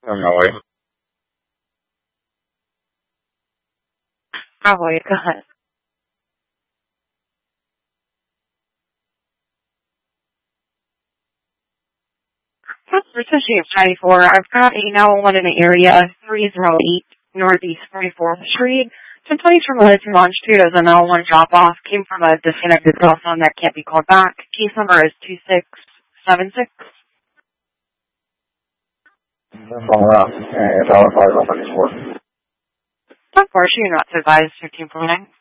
Alloy. Alloy, go ahead. That's Patricia 54. I've got a 911 in the area, 308 Northeast 44th Street. 1020 from a to longitude as a 911 drop-off. Came from a disconnected cell phone that can't be called back. Case number is 2676. $5 Of course, you're not to advise 1549.